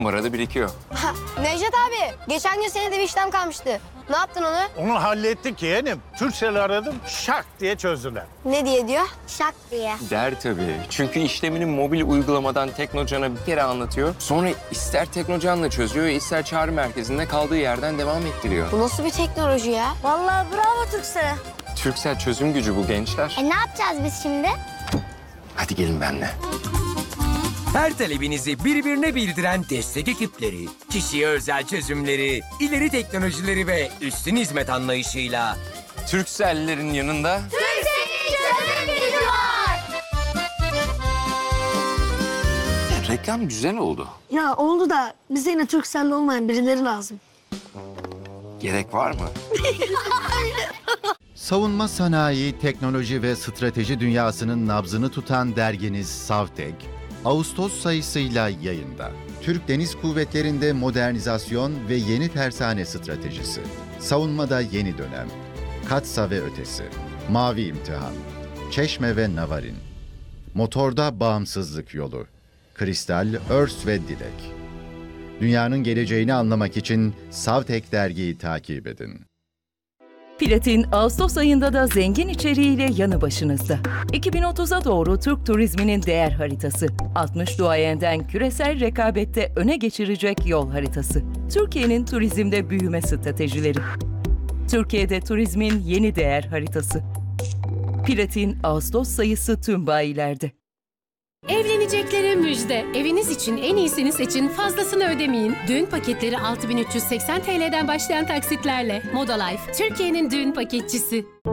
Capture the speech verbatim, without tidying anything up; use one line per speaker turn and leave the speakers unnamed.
Arada birikiyor.
Ha, Necdet abi, geçen gün senede bir işlem kalmıştı. Ne yaptın onu?
Onu hallettik yeğenim. Türkcell'i aradım, şak diye çözdüler.
Ne diye diyor?
Şak diye.
Der tabii. Çünkü işlemini mobil uygulamadan Teknocan'a bir kere anlatıyor. Sonra ister Teknocan'la çözüyor, ister çağrı merkezinde kaldığı yerden devam ettiriyor.
Bu nasıl bir teknoloji ya?
Vallahi bravo Türkcell'e.
Türksel çözüm gücü bu gençler.
E ne yapacağız biz şimdi?
Hadi gelin benimle.
Her talebinizi birbirine bildiren destek ekipleri, kişiye özel çözümleri, ileri teknolojileri ve üstün hizmet anlayışıyla
Türkcell'lerin yanında
Türkcell'in çözüm gücü var.
reklam güzel oldu.
Ya oldu da bize yine Turkcell'li olmayan birileri lazım.
Gerek var mı?
Savunma sanayi, teknoloji ve strateji dünyasının nabzını tutan derginiz Savtek, Ağustos sayısıyla yayında. Türk Deniz Kuvvetleri'nde modernizasyon ve yeni tersane stratejisi. Savunmada yeni dönem. Katsa ve ötesi. Mavi imtihan. Çeşme ve Navarin. Motorda bağımsızlık yolu. Kristal, Örs ve Dilek. Dünyanın geleceğini anlamak için Savtek dergiyi takip edin.
Platin, Ağustos ayında da zengin içeriğiyle yanı başınızda. iki bin otuza doğru Türk turizminin değer haritası. altmış duayenden küresel rekabette öne geçirecek yol haritası. Türkiye'nin turizmde büyüme stratejileri. Türkiye'de turizmin yeni değer haritası. Platin, Ağustos sayısı tüm bayilerde.
Evleneceklere müjde. Eviniz için en iyisini seçin, fazlasını ödemeyin. Düğün paketleri altı bin üç yüz seksen TL'den başlayan taksitlerle. Moda Life, Türkiye'nin düğün paketçisi.